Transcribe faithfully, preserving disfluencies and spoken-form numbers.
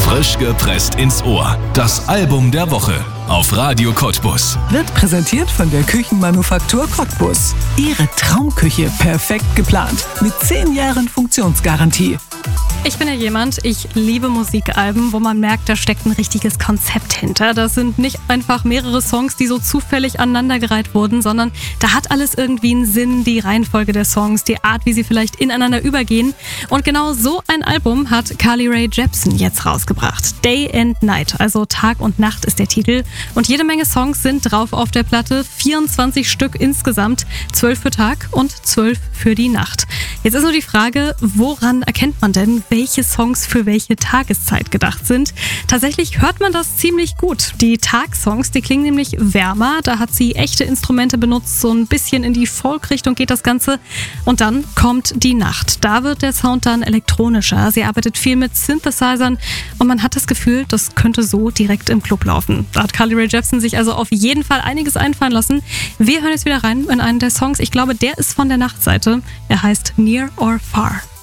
Frisch gepresst ins Ohr. Das Album der Woche auf Radio Cottbus. Wird präsentiert von der Küchenmanufaktur Cottbus. Ihre Traumküche perfekt geplant. Mit zehn Jahren Funktionsgarantie. Ich bin ja jemand, ich liebe Musikalben, wo man merkt, da steckt ein richtiges Konzept hinter. Das sind nicht einfach mehrere Songs, die so zufällig aneinandergereiht wurden, sondern da hat alles irgendwie einen Sinn, die Reihenfolge der Songs, die Art, wie sie vielleicht ineinander übergehen. Und genau so ein Album hat Carly Rae Jepsen jetzt rausgebracht. Day and Night, also Tag und Nacht ist der Titel. Und jede Menge Songs sind drauf auf der Platte, vierundzwanzig Stück insgesamt, zwölf für Tag und zwölf für die Nacht. Jetzt ist nur die Frage, woran erkennt man denn, welche Songs für welche Tageszeit gedacht sind? Tatsächlich hört man das ziemlich gut. Die Tagsongs, die klingen nämlich wärmer, da hat sie echte Instrumente benutzt, so ein bisschen in die Folk-Richtung geht das Ganze. Und dann kommt die Nacht. Da wird der Sound dann elektronischer. Sie arbeitet viel mit Synthesizern und man hat das Gefühl, das könnte so direkt im Club laufen. Da hat Carly Rae Jepsen sich also auf jeden Fall einiges einfallen lassen. Wir hören jetzt wieder rein in einen der Songs. Ich glaube, der ist von der Nachtseite. Er heißt Near or Far.